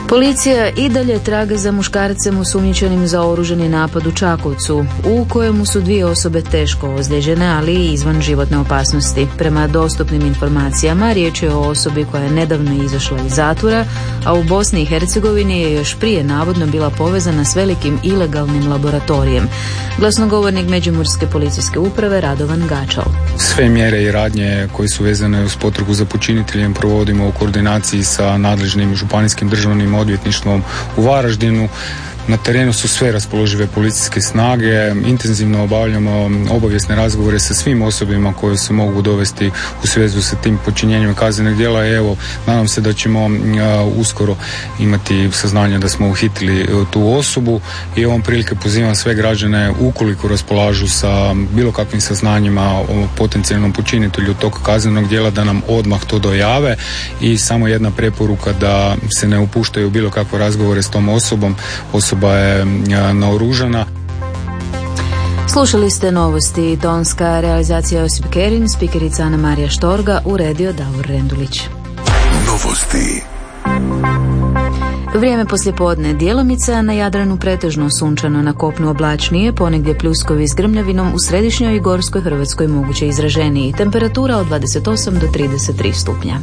Policija i dalje traga za muškarcem osumnjičenim za oružani napad u Čakovcu, u kojemu su 2 osobe teško ozlijeđene, ali i izvan životne opasnosti. Prema dostupnim informacijama, riječ je o osobi koja je nedavno izašla iz zatvora, a u Bosni i Hercegovini je još prije navodno bila povezana s velikim ilegalnim laboratorijem. Glasnogovornik Međimurske policijske uprave Radovan Gačal. Sve mjere i radnje koje su vezane uz potragu za počiniteljem provodimo u koordinaciji sa nadležnim županijskim državnim odvjetništvom u Varaždinu. Na terenu su sve raspoložive policijske snage, intenzivno obavljamo obavijesne razgovore sa svim osobama koje se mogu dovesti u svezu sa tim počinjenjem kaznenih djela. Evo, nadam se da ćemo uskoro imati saznanje da smo uhitili tu osobu i ovom prilike pozivam sve građane, ukoliko raspolažu sa bilo kakvim saznanjima o potencijalnom počinitelju tog kaznenog djela, da nam odmah to dojave. I samo jedna preporuka, da se ne upuštaju bilo kakve razgovore s tom osobom. Osoba je naoružana. Slušali ste novosti. Tonska realizacija Josip Kerin, spikerica Ana Marija Štorga, uredio Davor Rendulić. Novosti. Vrijeme poslijepodne, djelomica na Jadranu pretežno sunčano, na kopnu oblačnije, ponegdje pljuskovi s grmljavinom, u središnjoj i gorskoj Hrvatskoj moguće izraženiji. Temperatura od 28 do 33 stupnja.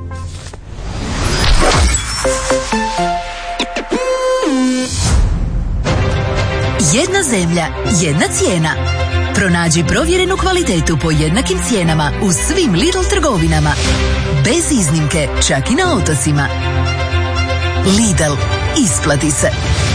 Jedna zemlja, jedna cijena. Pronađi provjerenu kvalitetu po jednakim cijenama u svim Lidl trgovinama. Bez iznimke, čak i na otocima. Lidl, isplati se.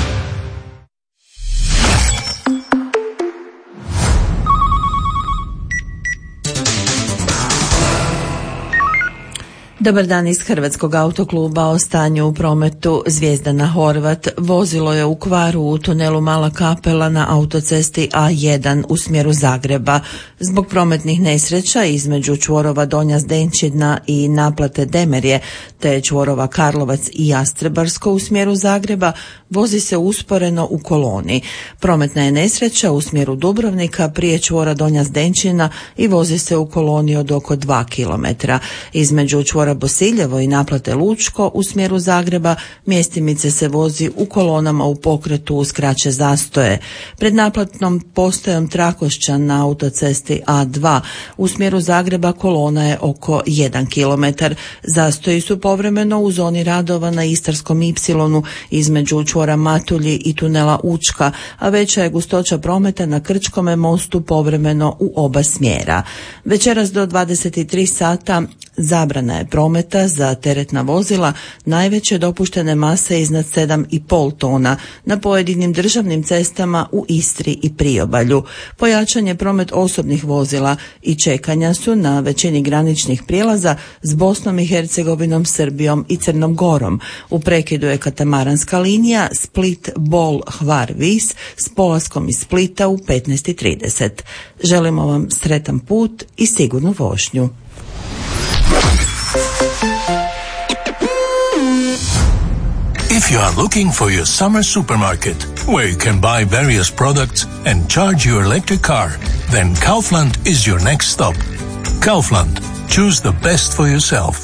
Dobar dan iz Hrvatskog autokluba. O stanju u prometu. Zvijezdana Horvat. Vozilo je u kvaru u tunelu Mala Kapela na autocesti A1 u smjeru Zagreba. Zbog prometnih nesreća između čvorova Donja Zdenčina i naplate Demerje te čvorova Karlovac i Jastrebarsko u smjeru Zagreba vozi se usporeno u koloni. Prometna je nesreća u smjeru Dubrovnika prije čvora Donja Zdenčina i vozi se u koloni od oko 2 km. Između čvora Bosiljevo i naplate Lučko u smjeru Zagreba mjestimice se vozi u kolonama u pokretu uz kraće zastoje. Pred naplatnom postajom Trakošćan na autocesti A2 u smjeru Zagreba kolona je oko 1 km. Zastoji su povremeno u zoni radova na Istarskom Y između čvora Matulji i tunela Učka, a veća je gustoća prometa na Krčkome mostu povremeno u oba smjera. Večeras do 23 sata zabrana je prometa za teretna vozila najveće dopuštene mase iznad 7,5 tona na pojedinim državnim cestama u Istri i Priobalju. Pojačan je promet osobnih vozila i čekanja su na većini graničnih prijelaza s Bosnom i Hercegovinom, Srbijom i Crnom Gorom. U prekidu je katamaranska linija Split-Bol-Hvar-Vis s polaskom iz Splita u 15:30. Želimo vam sretan put i sigurnu vožnju. If you are looking for your summer supermarket, where you can buy various products and charge your electric car, then Kaufland is your next stop. Kaufland. Choose the best for yourself.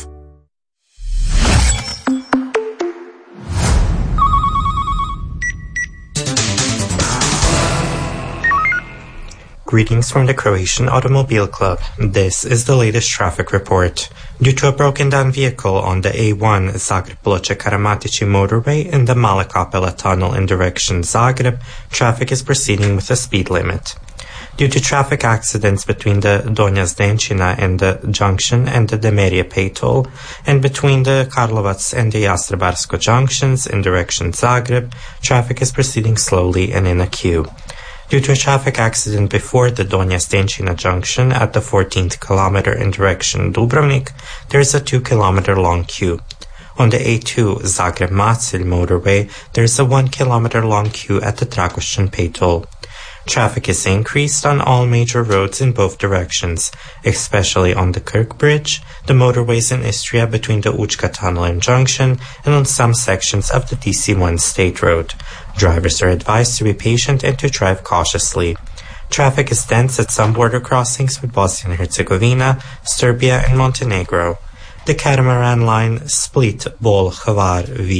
Greetings from the Croatian Automobile Club. This is the latest traffic report. Due to a broken down vehicle on the A1 Zagreb-Ploče-Karamatići motorway in the Mala Kapela tunnel in direction Zagreb, traffic is proceeding with a speed limit. Due to traffic accidents between the Donja Zdenčina and the junction and the Demerje pay toll, and between the Karlovac and the Jastrebarsko junctions in direction Zagreb, traffic is proceeding slowly and in a queue. Due to a traffic accident before the Donja Zdenčina junction at the 14th kilometer in direction Dubrovnik, there is a 2 kilometer long queue. On the A2 Zagreb-Macelj motorway, there is a 1 kilometer long queue at the Trakošćan pay toll. Traffic is increased on all major roads in both directions, especially on the Kirk Bridge, the motorways in Istria between the Učka tunnel and junction, and on some sections of the DC1 state road. Drivers are advised to be patient and to drive cautiously. Traffic is dense at some border crossings with Bosnia and Herzegovina, Serbia, and Montenegro. The catamaran line Split-Bol-Hvar-Vis